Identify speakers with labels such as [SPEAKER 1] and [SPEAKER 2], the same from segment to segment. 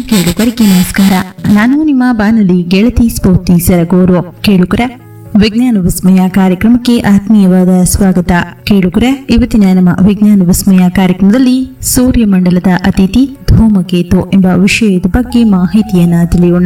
[SPEAKER 1] ಕೇಳುಗರಿಗೆ ನಮಸ್ಕಾರ. ನಾನು ನಿಮ್ಮ ಬಾನುಲಿ ಗೆಳತಿ ಸ್ಫೂರ್ತಿ ಸರಗೂರು. ಕೇಳುಗರ ವಿಜ್ಞಾನ ವಿಸ್ಮಯ ಕಾರ್ಯಕ್ರಮಕ್ಕೆ ಆತ್ಮೀಯವಾದ ಸ್ವಾಗತ. ಕೇಳುಗರ ಇವತ್ತಿನ ನಮ್ಮ ವಿಜ್ಞಾನ ವಿಸ್ಮಯ ಕಾರ್ಯಕ್ರಮದಲ್ಲಿ ಸೂರ್ಯಮಂಡಲದ ಅತಿಥಿ ಧೂಮಕೇತು ಎಂಬ ವಿಷಯದ ಬಗ್ಗೆ ಮಾಹಿತಿಯನ್ನ ತಿಳಿಯೋಣ.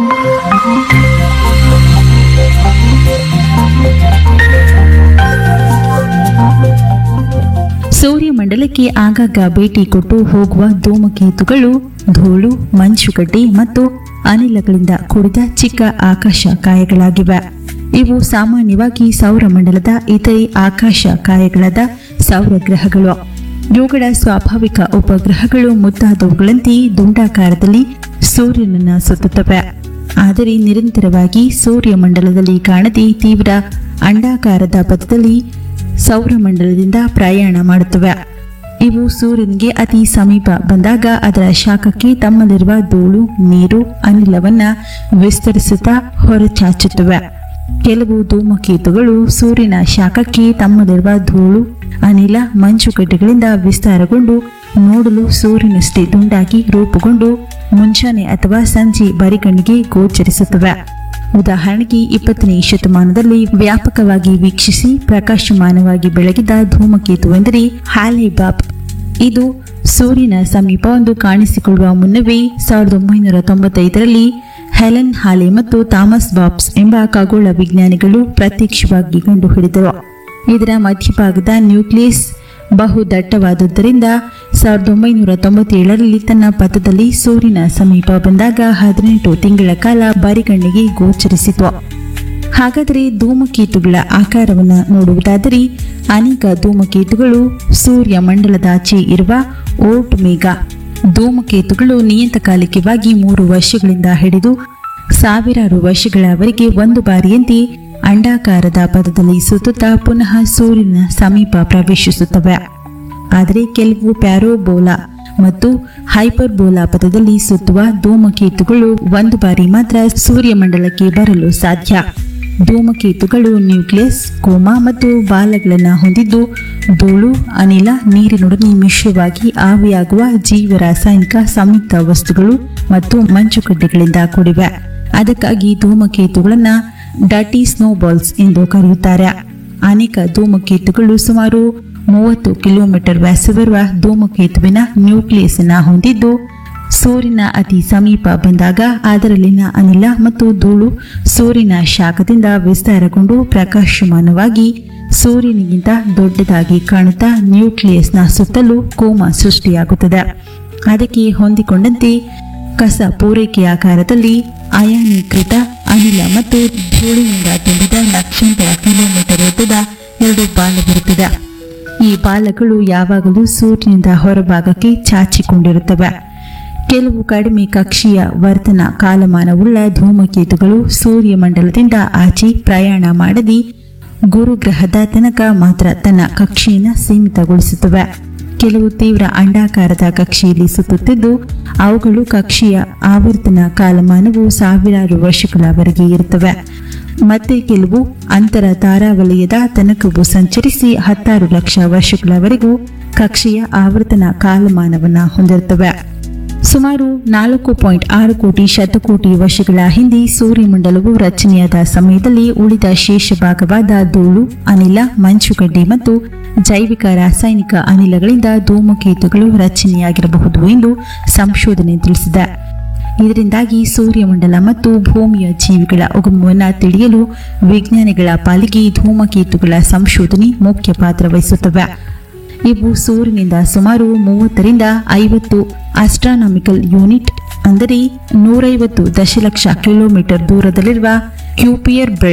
[SPEAKER 1] ಸೂರ್ಯಮಂಡಲಕ್ಕೆ ಆಗಾಗ ಭೇಟಿ ಕೊಟ್ಟು ಹೋಗುವ ಧೂಮಕೇತುಗಳು ಧೂಳು, ಮಂಜುಗಡ್ಡೆ ಮತ್ತು ಅನಿಲಗಳಿಂದ ಕೂಡಿದ ಚಿಕ್ಕ ಆಕಾಶ ಕಾಯಗಳಾಗಿವೆ. ಇವು ಸಾಮಾನ್ಯವಾಗಿ ಸೌರಮಂಡಲದ ಇತರೆ ಆಕಾಶ ಕಾಯಗಳಾದ ಸೌರಗ್ರಹಗಳು. ಇವುಗಳ ಸ್ವಾಭಾವಿಕ ಉಪಗ್ರಹಗಳು ಮುದ್ದಾದವುಗಳಂತೆ ದುಂಡಾಕಾರದಲ್ಲಿ ಸೂರ್ಯನನ್ನು ಸುತ್ತುತ್ತವೆ. ಆದರೆ ನಿರಂತರವಾಗಿ ಸೂರ್ಯಮಂಡಲದಲ್ಲಿ ಕಾಣದೆ ತೀವ್ರ ಅಂಡಾಕಾರದ ಪಥದಲ್ಲಿ ಸೌರಮಂಡಲದಿಂದ ಪ್ರಯಾಣ ಮಾಡುತ್ತವೆ. ಇವು ಸೂರ್ಯನಿಗೆ ಅತಿ ಸಮೀಪ ಬಂದಾಗ ಅದರ ಶಾಖಕ್ಕೆ ತಮ್ಮಲ್ಲಿರುವ ಧೂಳು, ನೀರು, ಅನಿಲವನ್ನ ವಿಸ್ತರಿಸುತ್ತಾ ಹೊರಚಾಚುತ್ತವೆ. ಕೆಲವು ಧೂಮಕೇತುಗಳು ಸೂರ್ಯನ ಶಾಖಕ್ಕೆ ತಮ್ಮಲ್ಲಿರುವ ಧೂಳು, ಅನಿಲ, ಮಂಜುಗಡ್ಡೆಗಳಿಂದ ವಿಸ್ತಾರಗೊಂಡು ನೋಡಲು ಸೂರ್ಯನಷ್ಟೇ ದುಂಡಾಗಿ ರೂಪುಗೊಂಡು ಮುಂಜಾನೆ ಅಥವಾ ಸಂಜೆ ಬರಿಗಣ್ಣಿಗೆ ಗೋಚರಿಸುತ್ತವೆ. ಉದಾಹರಣೆಗೆ 20ನೇ ಶತಮಾನದಲ್ಲಿ ವ್ಯಾಪಕವಾಗಿ ವೀಕ್ಷಿಸಿ ಪ್ರಕಾಶಮಾನವಾಗಿ ಬೆಳಗಿದ ಧೂಮಕೇತುವೆಂದರೆ ಹಾಲೆ ಬಾಬ್. ಇದು ಸೂರ್ಯನ ಸಮೀಪ ಒಂದು ಕಾಣಿಸಿಕೊಳ್ಳುವ ಮುನ್ನವೇ 1995ರಲ್ಲಿ ಹೆಲೆನ್ ಹಾಲೆ ಮತ್ತು ಥಾಮಸ್ ಬಾಬ್ಸ್ ಎಂಬ ಖಗೋಳ ವಿಜ್ಞಾನಿಗಳು ಪ್ರತ್ಯಕ್ಷವಾಗಿ ಕಂಡುಹಿಡಿದರು. ಇದರ ಮಧ್ಯಭಾಗದ ನ್ಯೂಕ್ಲಿಯಸ್ ಬಹು ದಟ್ಟವಾದುದರಿಂದ 1997ರಲ್ಲಿ ತನ್ನ ಪಥದಲ್ಲಿ ಸೂರ್ಯನ ಸಮೀಪ ಬಂದಾಗ 18 ತಿಂಗಳ ಕಾಲ ಬರಿಗಣ್ಣಿಗೆ ಗೋಚರಿಸಿತು. ಹಾಗಾದರೆ ಧೂಮಕೇತುಗಳ ಆಕಾರವನ್ನು ನೋಡುವುದಾದರೆ ಅನೇಕ ಧೂಮಕೇತುಗಳು ಸೂರ್ಯ ಮಂಡಲದಾಚೆ ಇರುವ ಓರ್ಟ್ ಮೇಘ ಧೂಮಕೇತುಗಳು ನಿಯತಕಾಲಿಕವಾಗಿ 3 ವರ್ಷಗಳಿಂದ ಹಿಡಿದು ಸಾವಿರಾರು ವರ್ಷಗಳವರೆಗೆ ಒಂದು ಬಾರಿಯಂತೆ ಅಂಡಾಕಾರದ ಪಥದಲ್ಲಿ ಸುತ್ತುತ್ತಾ ಪುನಃ ಸೂರ್ಯನ ಸಮೀಪ ಪ್ರವೇಶಿಸುತ್ತವೆ. ಆದರೆ ಕೆಲವು ಪ್ಯಾರೋಬೋಲಾ ಮತ್ತು ಹೈಪರ್ಬೋಲಾ ಪಥದಲ್ಲಿ ಸುತ್ತುವ ಧೂಮಕೇತುಗಳು ಒಂದು ಬಾರಿ ಮಾತ್ರ ಸೂರ್ಯಮಂಡಲಕ್ಕೆ ಬರಲು ಸಾಧ್ಯ. ಧೂಮಕೇತುಗಳು ನ್ಯೂಕ್ಲಿಯಸ್, ಕೋಮಾ ಮತ್ತು ಬಾಲಗಳನ್ನು ಹೊಂದಿದ್ದು ಧೂಳು, ಅನಿಲ, ನೀರಿನೊಡನೆ ಮಿಶ್ರವಾಗಿ ಆವಿಯಾಗುವ ಜೀವರಾಸಾಯನಿಕ ಸಂಯುಕ್ತ ವಸ್ತುಗಳು ಮತ್ತು ಮಂಜುಗಡ್ಡೆಗಳಿಂದ ಕೂಡಿವೆ. ಅದಕ್ಕಾಗಿ ಧೂಮಕೇತುಗಳನ್ನು ಡರ್ಟಿ ಸ್ನೋಬಾಲ್ಸ್ ಎಂದು ಕರೆಯುತ್ತಾರೆ. ಅನೇಕ ಧೂಮಕೇತುಗಳು ಸುಮಾರು 30 ಕಿಲೋಮೀಟರ್ ವ್ಯಾಸವಿರುವ ಧೂಮಕೇತುವಿನ ನ್ಯೂಕ್ಲಿಯಸ್ ಅನ್ನು ಹೊಂದಿದ್ದು ಸೂರ್ಯನ ಅತಿ ಸಮೀಪ ಬಂದಾಗ ಅದರಲ್ಲಿನ ಅನಿಲ ಮತ್ತು ಧೂಳು ಸೂರ್ಯನ ಶಾಖದಿಂದ ವಿಸ್ತಾರಗೊಂಡು ಪ್ರಕಾಶಮಾನವಾಗಿ ಸೂರ್ಯನಿಗಿಂತ ದೊಡ್ಡದಾಗಿ ಕಾಣುತ್ತಾ ನ್ಯೂಕ್ಲಿಯಸ್ನ ಸುತ್ತಲೂ ಕೋಮಾ ಸೃಷ್ಟಿಯಾಗುತ್ತದೆ. ಅದಕ್ಕೆ ಹೊಂದಿಕೊಂಡಂತೆ ಕಸ ಪೂರೈಕೆ ಆಕಾರದಲ್ಲಿ ಅಯಾನೀಕೃತ ಅನಿಲ ಮತ್ತು ಧೂಳಿನಿಂದ ತುಂಬಿದ ಲಕ್ಷಾಂತರ ಕಿಲೋಮೀಟರ್ ಉದ್ದದ 2 ಬಾಲವಿರುತ್ತದೆ. ಈ ಬಾಲಗಳು ಯಾವಾಗಲೂ ಸೂರ್ಯನಿಂದ ಹೊರಭಾಗಕ್ಕೆ ಚಾಚಿಕೊಂಡಿರುತ್ತವೆ. ಕೆಲವು ಕಡಿಮೆ ಕಕ್ಷೀಯ ವರ್ತನ ಕಾಲಮಾನವುಳ್ಳ ಧೂಮಕೇತುಗಳು ಸೂರ್ಯಮಂಡಲದಿಂದ ಆಚೆ ಪ್ರಯಾಣ ಮಾಡದೆ ಗುರುಗ್ರಹದ ತನಕ ಮಾತ್ರ ತನ್ನ ಕಕ್ಷೆಯನ್ನು ಸೀಮಿತಗೊಳಿಸುತ್ತವೆ. ಕೆಲವು ತೀವ್ರ ಅಂಡಾಕಾರದ ಕಕ್ಷೆಯಲ್ಲಿ ಸುತ್ತುತ್ತಿದ್ದು ಅವುಗಳು ಕಕ್ಷೆಯ ಆವರ್ತನ ಕಾಲಮಾನವು ಸಾವಿರಾರು ವರ್ಷಗಳವರೆಗೆ ಇರುತ್ತವೆ. ಮತ್ತೆ ಕೆಲವು ಅಂತರ ತಾರಾವಲಯದ ತನಕವೂ ಸಂಚರಿಸಿ 16 ಲಕ್ಷ ವರ್ಷಗಳವರೆಗೂ ಕಕ್ಷೆಯ ಆವರ್ತನ ಕಾಲಮಾನವನ್ನು ಹೊಂದಿರುತ್ತವೆ. ಸುಮಾರು 4.6 ಕೋಟಿ ಶತಕೋಟಿ ವರ್ಷಗಳ ಹಿಂದೆ ಸೂರ್ಯಮಂಡಲವು ರಚನೆಯಾದ ಸಮಯದಲ್ಲಿ ಉಳಿದ ಶೇಷ ಭಾಗವಾದ ಧೂಳು, ಅನಿಲ, ಮಂಜುಗಡ್ಡೆ ಮತ್ತು ಜೈವಿಕ ರಾಸಾಯನಿಕ ಅನಿಲಗಳಿಂದ ಧೂಮಕೇತುಗಳು ರಚನೆಯಾಗಿರಬಹುದು ಎಂದು ಸಂಶೋಧನೆ ತಿಳಿಸಿದೆ. ಇದರಿಂದಾಗಿ ಸೂರ್ಯಮಂಡಲ ಮತ್ತು ಭೂಮಿಯ ಜೀವಿಗಳ ಉಗಮವನ್ನು ತಿಳಿಯಲು ವಿಜ್ಞಾನಿಗಳ ಪಾಲಿಗೆ ಧೂಮಕೇತುಗಳ ಸಂಶೋಧನೆ ಮುಖ್ಯ ಪಾತ್ರ ವಹಿಸುತ್ತವೆ. ಇವು ಸೂರ್ಯನಿಂದ ಸುಮಾರು 30ರಿಂದ 50 ಆಸ್ಟ್ರಾನಾಮಿಕಲ್ ಯೂನಿಟ್ ಅಂದರೆ 150 ದಶಲಕ್ಷ ಕಿಲೋಮೀಟರ್ ದೂರದಲ್ಲಿರುವ ಕ್ಯೂಪಿಯರ್